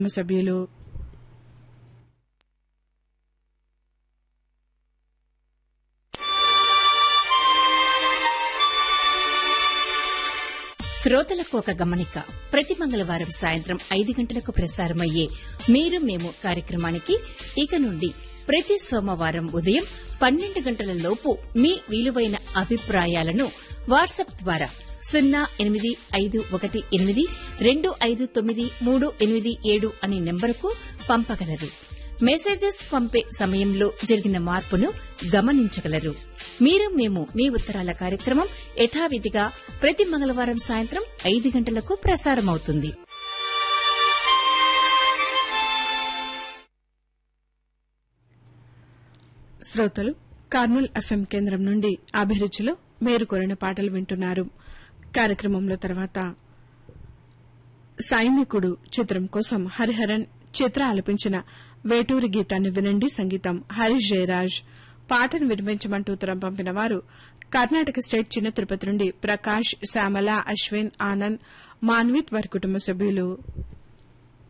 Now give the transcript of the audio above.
సభ్యులు శ్రోతలకు ఒక గమనిక. ప్రతి మంగళవారం సాయంత్రం 5 గంటలకు ప్రసారమయ్యే మీరు మేము కార్యక్రమానికి ఇక నుండి ప్రతి సోమవారం ఉదయం 12 గంటల లోపు మీ విలువైన అభిప్రాయాలను వాట్సాప్ ద్వారా 08518259387 అనే నెంబరుకు పంపగలరు. మెసేజెస్ పంపే సమయంలో జరిగిన మార్పును గమనించగలరు. మీరు మేము మీ ఉత్తరాల కార్యక్రమం యథావిధిగా ప్రతి మంగళవారం సాయంత్రం 5 గంటలకు ప్రసారమవుతుంది. శ్రోతలు కర్నూలు ఎఫ్ఎం కేంద్రం నుండి అభిరుచిలో మీరు కోరిన పాటలు వింటున్నారు. కార్యక్రమంలో తర్వాత సైనికుడు చిత్రం కోసం హరిహరన్ చిత్ర ఆలపించిన వేటూరి గీతాన్ని వినండి. సంగీతం హరీష్ జయరాజ్. పాటను వినిపించమంటూ ఉత్తరం పంపిన వారు కర్ణాటక స్టేట్ చిన్న తిరుపతి నుండి ప్రకాష్, శ్యామల, అశ్విన్, ఆనంద్, మాన్విత్ వారి కుటుంబ సభ్యులు.